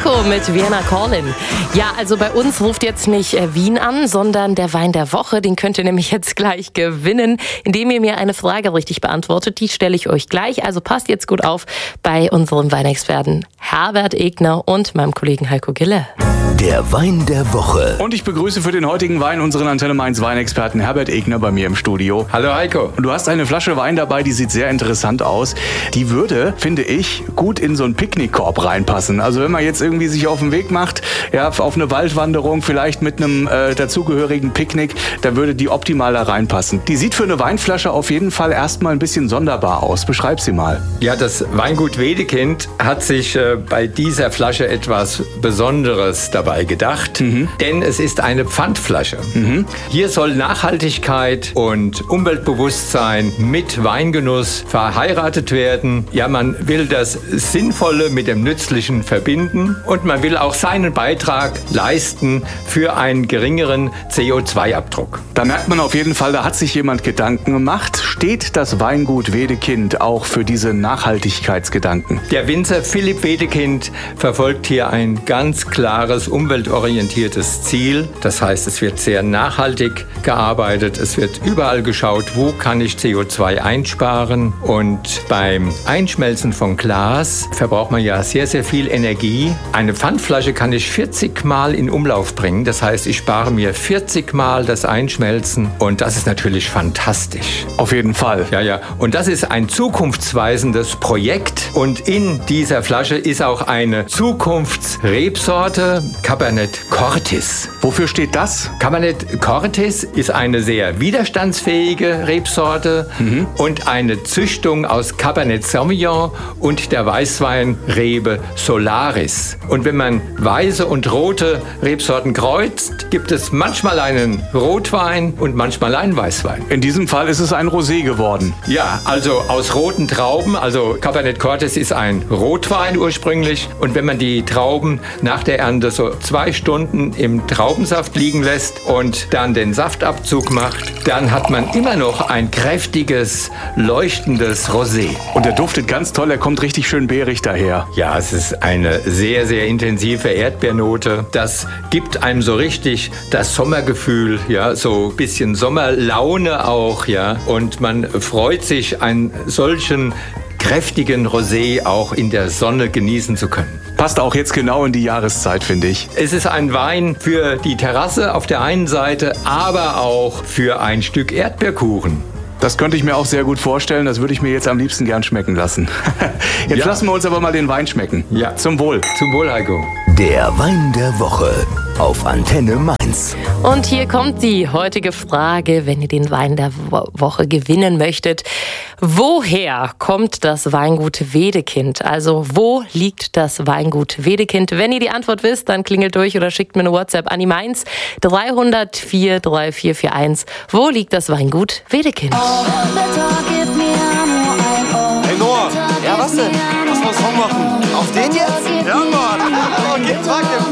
Heiko mit Vienna Calling. Ja, also bei uns ruft jetzt nicht Wien an, sondern der Wein der Woche. Den könnt ihr nämlich jetzt gleich gewinnen, indem ihr mir eine Frage richtig beantwortet. Die stelle ich euch gleich. Also passt jetzt gut auf bei unserem Weinexperten Herbert Egner und meinem Kollegen Heiko Gille. Der Wein der Woche. Und ich begrüße für den heutigen Wein unseren Antenne Mainz Weinexperten Herbert Egner bei mir im Studio. Hallo Heiko. Und du hast eine Flasche Wein dabei, die sieht sehr interessant aus. Die würde, finde ich, gut in so einen Picknickkorb reinpassen. Also wenn man jetzt irgendwie sich auf den Weg macht, ja, auf eine Waldwanderung, vielleicht mit einem dazugehörigen Picknick, da würde die optimal da reinpassen. Die sieht für eine Weinflasche auf jeden Fall erstmal ein bisschen sonderbar aus. Beschreib sie mal. Ja, das Weingut Wedekind hat sich bei dieser Flasche etwas Besonderes dabei gedacht, denn es ist eine Pfandflasche. Hier soll Nachhaltigkeit und Umweltbewusstsein mit Weingenuss verheiratet werden. Ja, man will das Sinnvolle mit dem Nützlichen verbinden und man will auch seinen Beitrag leisten für einen geringeren CO2-Abdruck. Da merkt man auf jeden Fall, da hat sich jemand Gedanken gemacht. Steht das Weingut Wedekind auch für diese Nachhaltigkeitsgedanken? Der Winzer Philipp Wedekind verfolgt hier ein ganz klares umweltorientiertes Ziel. Das heißt, es wird sehr nachhaltig gearbeitet. Es wird überall geschaut, wo kann ich CO2 einsparen. Und beim Einschmelzen von Glas verbraucht man ja sehr, sehr viel Energie. Eine Pfandflasche kann ich 40 Mal in Umlauf bringen. Das heißt, ich spare mir 40 Mal das Einschmelzen. Und das ist natürlich fantastisch. Auf jeden Fall. Ja. Und das ist ein zukunftsweisendes Projekt. Und in dieser Flasche ist auch eine Zukunftsrebsorte, Cabernet Cortis. Wofür steht das? Cabernet Cortis ist eine sehr widerstandsfähige Rebsorte und eine Züchtung aus Cabernet Sauvignon und der Weißweinrebe Solaris. Und wenn man weiße und rote Rebsorten kreuzt, gibt es manchmal einen Rotwein und manchmal einen Weißwein. In diesem Fall ist es ein Rosé geworden. Ja, also aus roten Trauben, also Cabernet Cortis ist ein Rotwein ursprünglich. Und wenn man die Trauben nach der Ernte so 2 Stunden im Traubensaft liegen lässt und dann den Saftabzug macht, dann hat man immer noch ein kräftiges, leuchtendes Rosé. Und der duftet ganz toll, er kommt richtig schön beerig daher. Ja, es ist eine sehr, sehr intensive Erdbeernote. Das gibt einem so richtig das Sommergefühl, ja, so ein bisschen Sommerlaune auch, ja. Und man freut sich, einen solchen kräftigen Rosé auch in der Sonne genießen zu können. Passt auch jetzt genau in die Jahreszeit, finde ich. Es ist ein Wein für die Terrasse auf der einen Seite, aber auch für ein Stück Erdbeerkuchen. Das könnte ich mir auch sehr gut vorstellen. Das würde ich mir jetzt am liebsten gern schmecken lassen. Jetzt lassen wir uns aber mal den Wein schmecken. Ja. Zum Wohl. Zum Wohl, Heiko. Der Wein der Woche auf Antenne Mainz. Und hier kommt die heutige Frage, wenn ihr den Wein der Woche gewinnen möchtet. Woher kommt das Weingut Wedekind? Also wo liegt das Weingut Wedekind? Wenn ihr die Antwort wisst, dann klingelt durch oder schickt mir eine WhatsApp an die Mainz 304 3441. Wo liegt das Weingut Wedekind? Hey Noah, ja was denn? Lass mal einen Song machen. Auf den jetzt? Ja Mann! Okay, trag den